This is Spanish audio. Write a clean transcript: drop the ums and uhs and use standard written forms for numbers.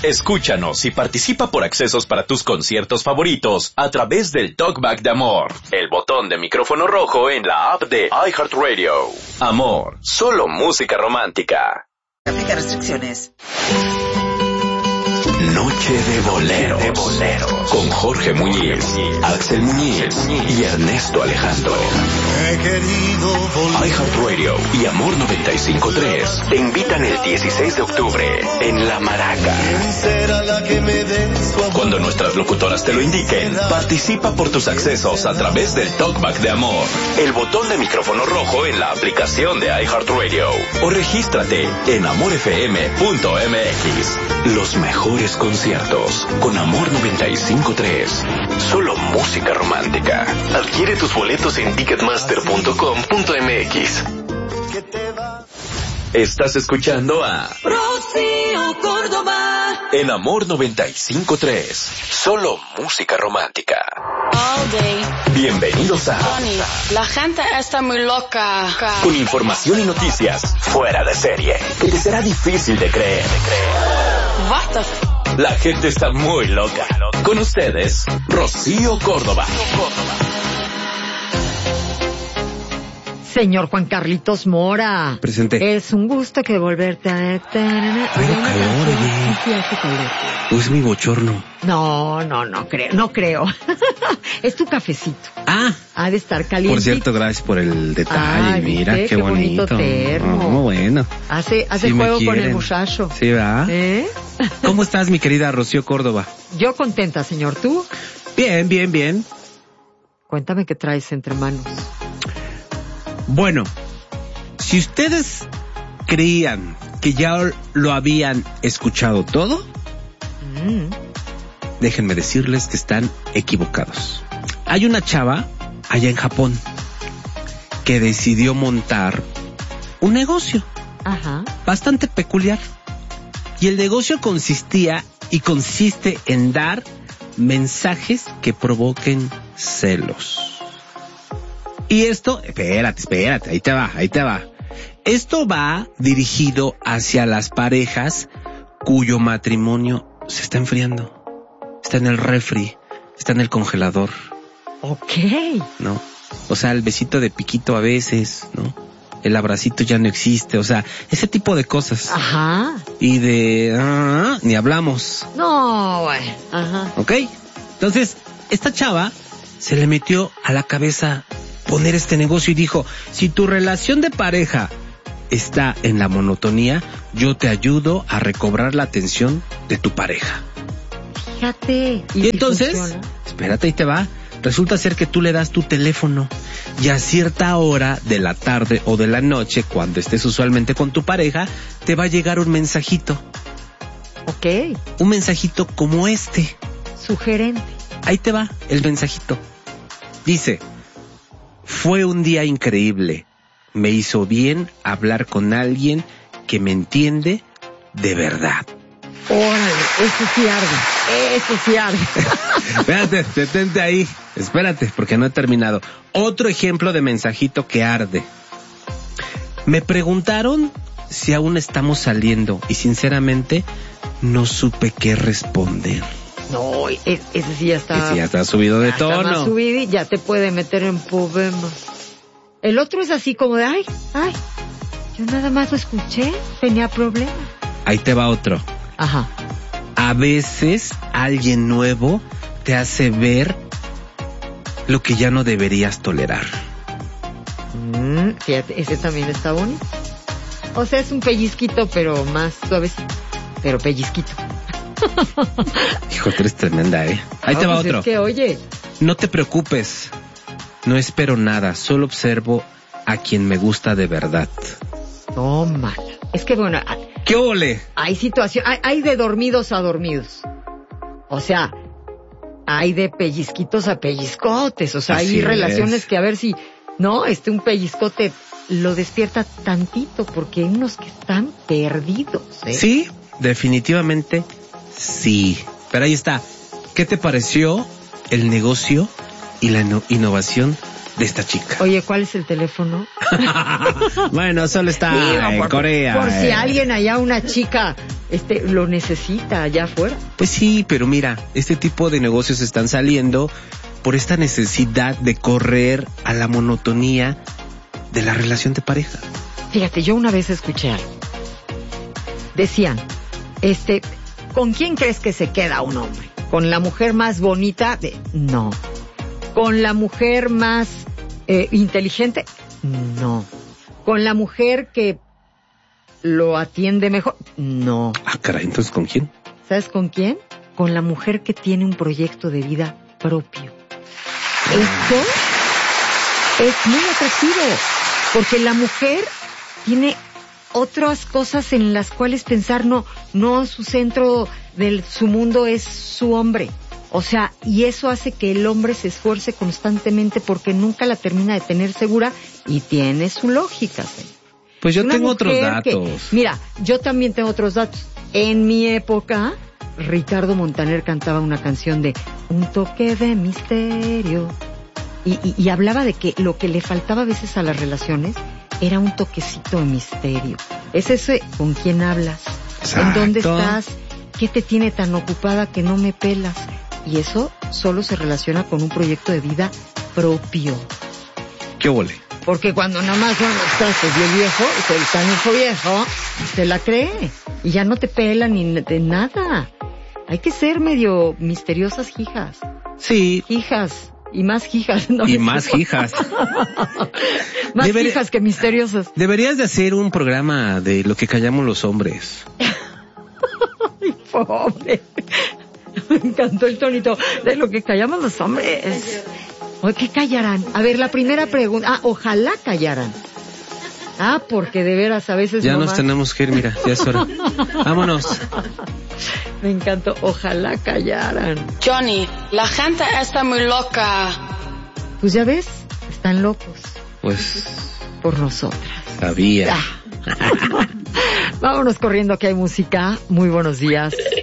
Escúchanos y participa por accesos para tus conciertos favoritos a través del Talkback de Amor, el botón de micrófono rojo en la app de iHeartRadio. Amor, solo música romántica. Aplica restricciones. Noche de Bolero. Con Jorge Muñiz, Axel Muñiz y Ernesto Alejandro. iHeartRadio y Amor 95.3 te invitan el 16 de octubre en La Maraca. Cuando nuestras locutoras te lo indiquen, participa por tus accesos a través del Talkback de Amor, el botón de micrófono rojo en la aplicación de iHeartRadio, o regístrate en amorfm.mx. Los mejores conciertos con Amor 95.3. Solo música romántica. Adquiere tus boletos en ticketmaster.com.mx. Estás escuchando a Rocío Córdoba en Amor 95.3. Solo música romántica. All day. Bienvenidos a Tony, la gente está muy loca. Con información y noticias fuera de serie que te será difícil de creer. What the La gente está muy loca. Con ustedes, Rocío Córdoba. Señor Juan Carlitos Mora. Presente. Es un gusto que volverte a... Hace calor, es mi bochorno. No creo. Es tu cafecito. Ha de estar caliente. Por cierto, gracias por el detalle. Ay, mira, ¿viste? qué bonito. Termo. Muy bueno. Hace Sí juego me con el quieren. muchacho. Sí, ¿verdad? ¿Cómo estás, mi querida Rocío Córdoba? Yo contenta, señor. ¿Tú? Bien. Cuéntame qué traes entre manos. Bueno, si ustedes creían que ya lo habían escuchado todo, déjenme decirles que están equivocados. Hay una chava allá en Japón que decidió montar un negocio bastante peculiar. Y el negocio consiste en dar mensajes que provoquen celos. Y esto, espérate, ahí te va. Esto va dirigido hacia las parejas cuyo matrimonio se está enfriando. Está en el refri, está en el congelador. Ok. ¿No? O sea, el besito de piquito a veces, ¿no? El abracito ya no existe, o sea, ese tipo de cosas. Ajá. Y de... ni hablamos. No, bueno. Ajá. ¿Ok? Entonces, esta chava se le metió a la cabeza poner este negocio y dijo, si tu relación de pareja está en la monotonía, yo te ayudo a recobrar la atención de tu pareja. Fíjate. Y entonces, espérate, ahí te va. Resulta ser que tú le das tu teléfono y a cierta hora de la tarde o de la noche, cuando estés usualmente con tu pareja, te va a llegar un mensajito. Ok. Un mensajito como este. Sugerente. Ahí te va el mensajito. Dice: fue un día increíble. Me hizo bien hablar con alguien que me entiende de verdad. Órale, eso sí arde. Espérate, detente ahí. Espérate, porque no he terminado. Otro ejemplo de mensajito que arde. Me preguntaron si aún estamos saliendo y sinceramente no supe qué responder. No, ese sí ya está... Ese ya está subido de tono. Está más subido y ya te puede meter en problemas. El otro es así como de, ay, yo nada más lo escuché, tenía problemas. Ahí te va otro. Ajá. A veces alguien nuevo te hace ver lo que ya no deberías tolerar. Fíjate, ese también está bonito. O sea, es un pellizquito, pero más suavecito. Pero pellizquito. Hijo, tú eres tremenda, ¿eh? Ahí te va pues otro. Es que, oye. No te preocupes. No espero nada. Solo observo a quien me gusta de verdad. Tómala. Es que, bueno... ¿Qué ole? Hay situaciones... Hay de dormidos a dormidos. O sea, hay de pellizquitos a pellizcotes. O sea, Así hay relaciones es. que a ver si... No, un pellizcote lo despierta tantito, porque hay unos que están perdidos, ¿eh? Sí, definitivamente sí. Pero ahí está. ¿Qué te pareció el negocio y la innovación de esta chica? Oye, ¿cuál es el teléfono? Bueno, solo está en Corea. Por si alguien allá, una chica lo necesita allá afuera. Pues sí, pero mira, este tipo de negocios están saliendo por esta necesidad de correr a la monotonía de la relación de pareja. Fíjate, yo una vez escuché algo. Decían, ¿con quién crees que se queda un hombre? ¿Con la mujer más bonita? No. ¿Con la mujer más inteligente? No. ¿Con la mujer que lo atiende mejor? No. Ah, caray, ¿entonces con quién? ¿Sabes con quién? Con la mujer que tiene un proyecto de vida propio. Esto es muy atractivo, porque la mujer tiene otras cosas en las cuales pensar, no su centro de su mundo es su hombre. O sea, y eso hace que el hombre se esfuerce constantemente porque nunca la termina de tener segura y tiene su lógica, señor. Pues yo tengo otros datos. Mira, yo también tengo otros datos. En mi época, Ricardo Montaner cantaba una canción de Un toque de misterio. Y hablaba de que lo que le faltaba a veces a las relaciones era un toquecito de misterio. Es ese con quién hablas, Exacto. en dónde estás, qué te tiene tan ocupada que no me pelas. Y eso solo se relaciona con un proyecto de vida propio. ¿Qué ole? Porque cuando nada más uno está el viejo, el canijo viejo, se la cree. Y ya no te pela ni de nada. Hay que ser medio misteriosas hijas. Sí. Hijas. Y más hijas. ¿No? Y más hijas. Más hijas que misteriosas. Deberías de hacer un programa de lo que callamos los hombres. Ay, pobre. Me encantó el tonito de lo que callamos los hombres. ¿O qué callarán? A ver, la primera pregunta. Ojalá callaran. Porque de veras a veces ya nomás... nos tenemos que ir, mira, ya es hora. Vámonos. Me encantó. Ojalá callaran. Johnny, la gente está muy loca. Pues ya ves, están locos. Pues... por nosotras. Sabía. Vámonos corriendo, que hay música. Muy buenos días.